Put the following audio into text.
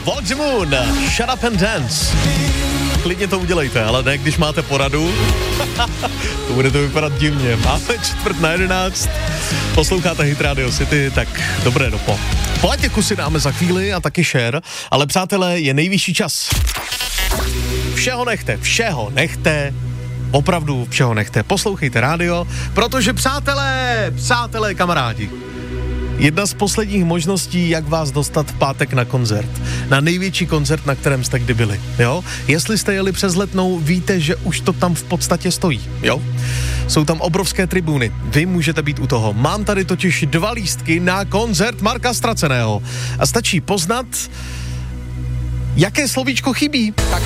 Walk the Moon, Shut Up and Dance. Klidně to udělejte, ale ne, když máte poradu. To bude to vypadat divně. Máme 10:45. Posloucháte Hit Radio City, tak dobré dopo. Platěku si dáme za chvíli a taky share, ale přátelé, je nejvyšší čas. Všeho nechte, opravdu všeho nechte. Poslouchejte rádio, protože přátelé, kamarádi, jedna z posledních možností, jak vás dostat v pátek na koncert. Na největší koncert, na kterém jste kdy byli, jo? Jestli jste jeli přes Letnou, víte, že už to tam v podstatě stojí, jo? Jsou tam obrovské tribuny, vy můžete být u toho. Mám tady totiž 2 lístky na koncert Marka Ztraceného. A stačí poznat, jaké slovíčko chybí. Tak